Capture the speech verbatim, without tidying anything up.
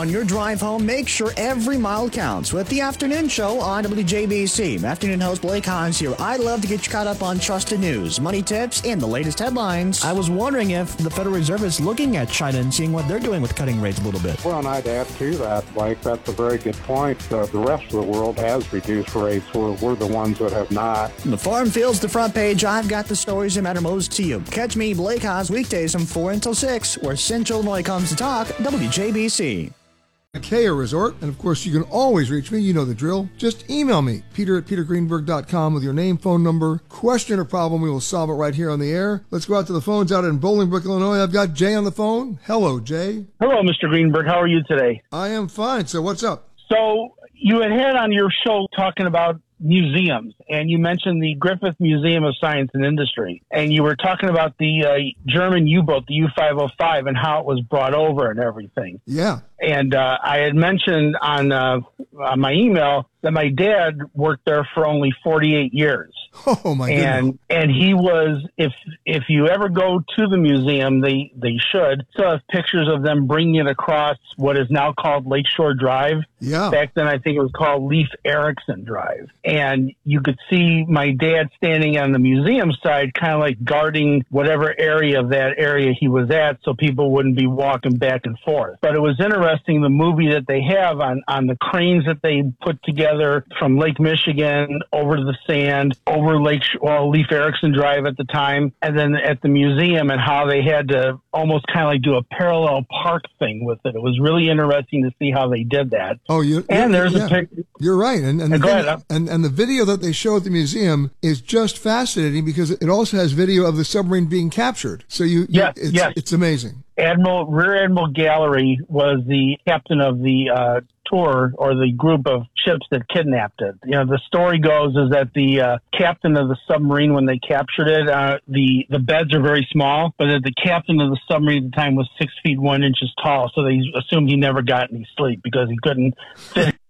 On your drive home, make sure every mile counts with the Afternoon Show on W J B C. Afternoon host Blake Hans here. I'd love to get you caught up on trusted news, money tips, and the latest headlines. I was wondering if the Federal Reserve is looking at China and seeing what they're doing with cutting rates a little bit. Well, and I'd add to that, Blake, that's a very good point. Uh, the rest of the world has reduced rates. We're, we're the ones that have not. From the farm fields to the front page, I've got the stories that matter most to you. Catch me, Blake Hans, weekdays from four until six, where Central Illinois comes to talk, W J B C. Kia Resort, and of course you can always reach me, you know the drill. Just email me, peter at peter greenberg dot com with your name, phone number, question or problem. We will solve it right here on the air. Let's go out to the phones out in Bolingbrook, Illinois. I've got Jay on the phone. Hello, Jay. Hello, Mister Greenberg. How are you today? I am fine. So what's up? So you had had on your show talking about museums, and you mentioned the Griffith Museum of Science and Industry, and you were talking about the uh, German U-boat, the U five oh five, and how it was brought over and everything. Yeah. And uh, I had mentioned on, uh, on my email that my dad worked there for only forty-eight years. Oh my goodness. And and he was, if if you ever go to the museum, they they should still have pictures of them bringing it across what is now called Lakeshore Drive. Yeah. Back then, I think it was called Leif Erikson Drive. And you could see my dad standing on the museum side, kind of like guarding whatever area of that area he was at, so people wouldn't be walking back and forth. But it was interesting, the movie that they have on on the cranes that they put together from Lake Michigan over to the sand, over Lake, well, Leif Erikson Drive at the time, and then at the museum, and how they had to almost kind of like do a parallel park thing with it. It was really interesting to see how they did that. Oh, you and there's yeah. a picture. You're right, and and the, go video, ahead. and and the video that they show at the museum is just fascinating because it also has video of the submarine being captured. So you, you Yes, it's, yes. it's amazing. Admiral Rear Admiral Gallery was the captain of the uh, tour, or the group of ships that kidnapped it. You know, the story goes is that the uh, captain of the submarine, when they captured it, uh, the the beds are very small, but that the captain of the submarine at the time was six feet one inches tall, so they assumed he never got any sleep because he couldn't fit